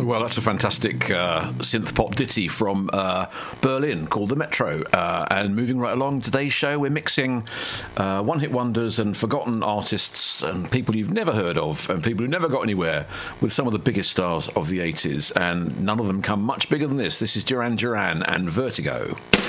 Well, that's a fantastic synth pop ditty from Berlin called The Metro. And moving right along, today's show, we're mixing one-hit wonders and forgotten artists and people you've never heard of and people who never got anywhere with some of the biggest stars of the 80s. And none of them come much bigger than this. This is Duran Duran and Vertigo.